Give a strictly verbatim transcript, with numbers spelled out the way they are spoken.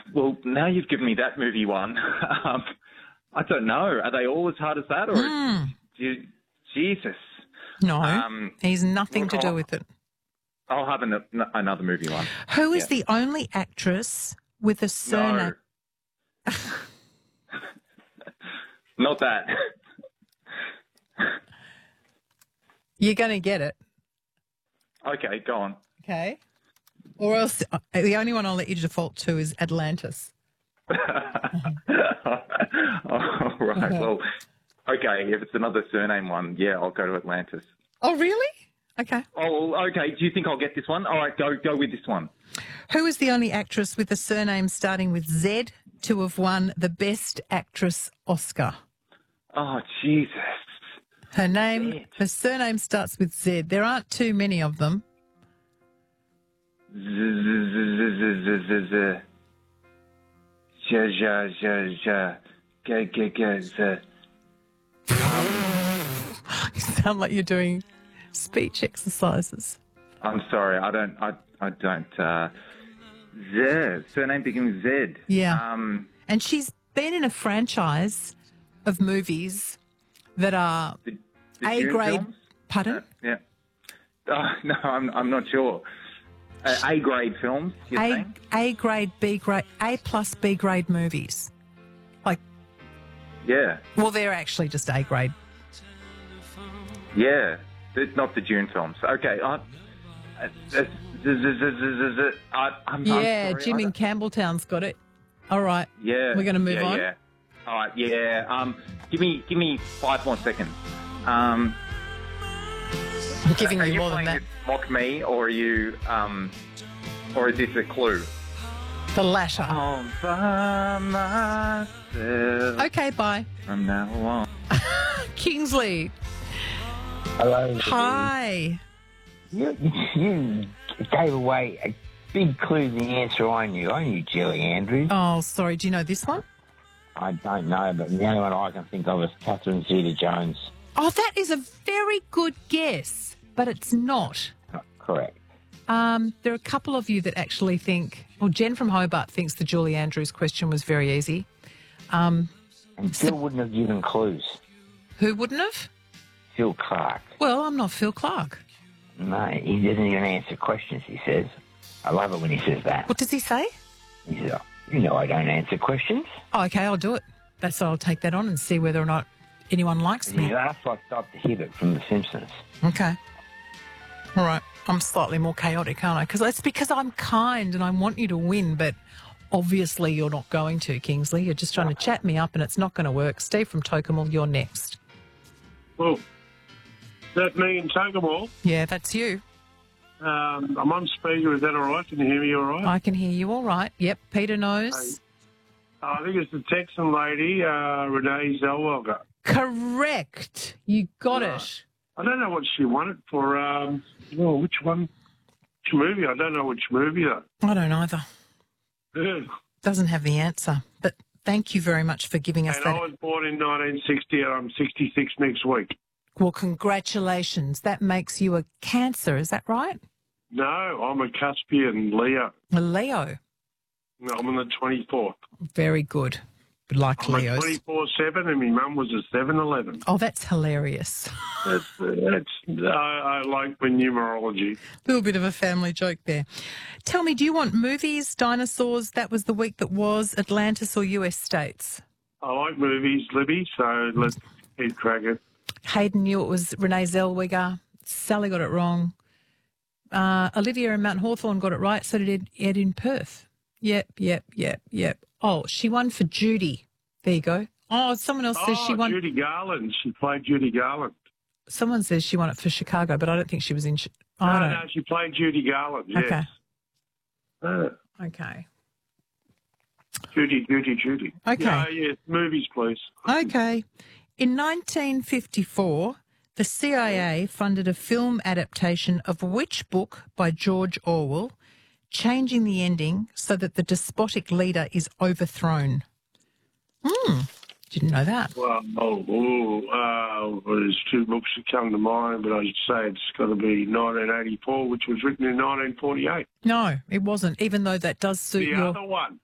well, now you've given me that movie one. um, I don't know. Are they all as hard as that? Or Mm. do you, Jesus. No, Um, he's nothing to do I'll- with it. I'll have an, another movie one. Who is Yeah. the only actress with a surname? No. Not that. You're going to get it. Okay, go on. Okay. Or else, uh, the only one I'll let you default to is Atlantis. All right. Well, okay. If it's another surname one, yeah, I'll go to Atlantis. Oh, really? Okay. Oh, okay. Do you think I'll get this one? All right, go go with this one. Who is the only actress with a surname starting with Z to have won the Best Actress Oscar? Oh, Jesus. Her name, Z. her surname starts with Z. There aren't too many of them. Z z z z z z z. Ja ja ja ja. Ga ga ga z. You sound like you're doing speech exercises. I'm sorry. I don't. I I don't. Uh, Z. Surname begins with Z. Yeah. Um. And she's been in a franchise of movies that are The, the A Dune grade. films? Pardon? Uh, yeah. Uh, no, I'm I'm not sure. Uh, A grade films. You're A saying? A grade, B grade, A plus B grade movies. Like, Yeah. well, they're actually just A grade. Yeah. It's not the Dune films. Okay. I, uh, uh, z- z- z- z- z- I, I'm, Yeah, I'm sorry, Jim I in don't- Campbelltown's got it. All right. Yeah. We're gonna move yeah, on? Yeah. All right. Yeah. Um. Give me give me five more seconds. Um. I'm giving are you you more than playing that. this mock me, or are you um, or is this a clue? The latter. All by myself Okay, bye. from now on. Kingsley. Hello. Hi. You, you gave away a big clue to the answer I knew. I knew Julie Andrews. Oh, sorry. Do you know this one? I don't know, but the only one I can think of is Catherine Zeta-Jones. Oh, that is a very good guess, but it's not. Not correct. Um, there are a couple of you that actually think, well, Jen from Hobart thinks the Julie Andrews question was very easy. Um, And Phil wouldn't have given clues. who wouldn't have? Phil Clark. Well, I'm not Phil Clark. No, he doesn't even answer questions, he says. I love it when he says that. What does he say? He says, oh, you know I don't answer questions. Oh, okay, I'll do it. That's I'll take that on and see whether or not anyone likes me. He's asked like Doctor Hibbert from The Simpsons. Okay. All right. I'm slightly more chaotic, aren't I? Because that's because I'm kind and I want you to win, but obviously you're not going to, Kingsley. You're just trying to chat me up and it's not going to work. Steve from Tocumwal, you're next. Well, is that me in Tocumwal? Yeah, that's you. Um, I'm on speaker. Is that all right? Can you hear me all right? I can hear you all right. Yep, Peter knows. I think it's the Texan lady, uh, Renee Zellweger. Correct. You got Right. it. I don't know what she won it for. Um, oh, which one? Which movie? I don't know which movie, though. I don't either. Yeah. Doesn't have the answer. But thank you very much for giving us And that. I was born in nineteen sixty, and I'm sixty-six next week. Well, congratulations. That makes you a Cancer, is that right? No, I'm a Caspian Leo. A Leo. No, I'm on the twenty-fourth. Very good. Like I'm a Leos. twenty-four seven, and my mum was a seven eleven. Oh, that's hilarious. That's, that's, I, I like my numerology. Little bit of a family joke there. Tell me, do you want movies, dinosaurs? That was the week that was Atlantis or U S states? I like movies, Libby, so let's keep cracking. Hayden knew it was Renee Zellweger. Sally got it wrong. Uh, Olivia in Mount Hawthorn got it right. So did Ed, Ed in Perth. Yep, yep, yep, yep. Oh, she won for Judy. There you go. Oh, someone else says Oh, she won. Judy Garland. She played Judy Garland. Someone says she won it for Chicago, but I don't think she was in. Chi- oh, I No, don't. no, she played Judy Garland, yes. Okay. Uh, Okay. Judy, Judy, Judy. Okay. Yeah, yes, movies, please. Okay. In nineteen fifty-four, the C I A funded a film adaptation of which book by George Orwell, changing the ending so that the despotic leader is overthrown? Hmm. Didn't know that. Well, oh, oh uh, there's two books that come to mind, but I'd say it's got to be nineteen eighty-four, which was written in nineteen forty-eight. No, it wasn't, even though that does suit The your... other one.